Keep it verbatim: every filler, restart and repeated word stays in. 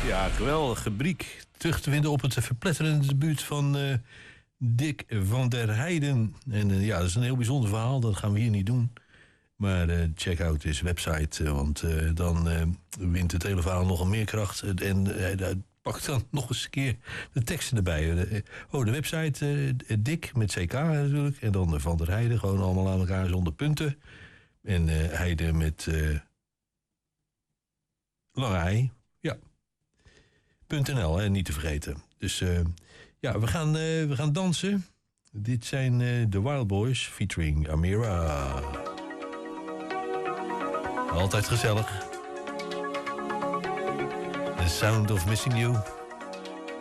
Ja, geweldig. Gebriek. Terug te vinden op het verpletterende debuut van uh, Dick van der Heijden. En uh, ja, dat is een heel bijzonder verhaal. Dat gaan we hier niet doen. Maar uh, check out his website. Uh, want uh, dan uh, wint het hele verhaal nog meer kracht. En hij uh, pakt dan nog eens een keer de teksten erbij. Uh, oh, de website uh, Dick met C K natuurlijk. En dan uh, Van der Heijden. Gewoon allemaal aan elkaar zonder punten. En uh, Heijden met uh, lange ei. Ja. .nl, hè, niet te vergeten. Dus uh, ja, we gaan, uh, we gaan dansen. Dit zijn uh, The Wild Boys featuring Amira. Altijd gezellig. The Sound of Missing You.